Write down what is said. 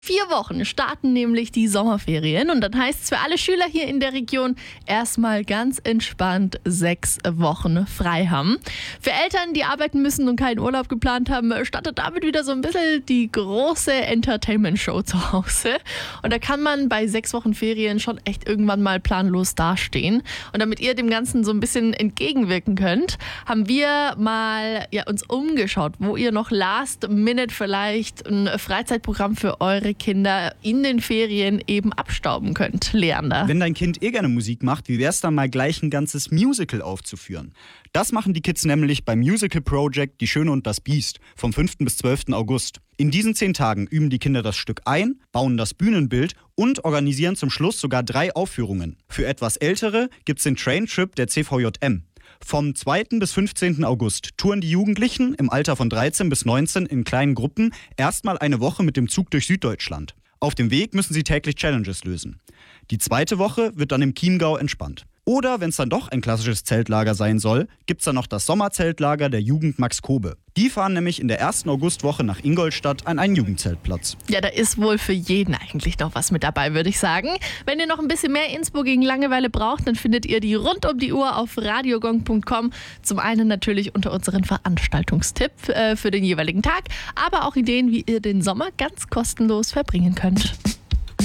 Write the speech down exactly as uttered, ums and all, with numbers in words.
Vier Wochen starten nämlich die Sommerferien und dann heißt es für alle Schüler hier in der Region erstmal ganz entspannt sechs Wochen frei haben. Für Eltern, die arbeiten müssen und keinen Urlaub geplant haben, startet damit wieder so ein bisschen die große Entertainment-Show zu Hause. Und da kann man bei sechs Wochen Ferien schon echt irgendwann mal planlos dastehen. Und damit ihr dem Ganzen so ein bisschen entgegenwirken könnt, haben wir mal ja, uns umgeschaut, wo ihr noch last minute vielleicht ein Freizeitprogramm für eure Kinder in den Ferien eben abstauben könnt. Leander. Wenn dein Kind eh gerne Musik macht, wie wär's dann mal gleich ein ganzes Musical aufzuführen? Das machen die Kids nämlich beim Musical Project Die Schöne und das Biest vom fünften bis zwölften August. In diesen zehn Tagen üben die Kinder das Stück ein, bauen das Bühnenbild und organisieren zum Schluss sogar drei Aufführungen. Für etwas Ältere gibt's den Train-Trip der C V J M. Vom zweiten bis fünfzehnten August touren die Jugendlichen im Alter von dreizehn bis neunzehn in kleinen Gruppen erstmal eine Woche mit dem Zug durch Süddeutschland. Auf dem Weg müssen sie täglich Challenges lösen. Die zweite Woche wird dann im Chiemgau entspannt. Oder wenn es dann doch ein klassisches Zeltlager sein soll, gibt's dann noch das Sommerzeltlager der Jugend Max Kobe. Die fahren nämlich in der ersten Augustwoche nach Ingolstadt an einen Jugendzeltplatz. Ja, da ist wohl für jeden eigentlich noch was mit dabei, würde ich sagen. Wenn ihr noch ein bisschen mehr Inspo gegen Langeweile braucht, dann findet ihr die rund um die Uhr auf radiogong punkt com. Zum einen natürlich unter unseren Veranstaltungstipp äh, für den jeweiligen Tag, aber auch Ideen, wie ihr den Sommer ganz kostenlos verbringen könnt.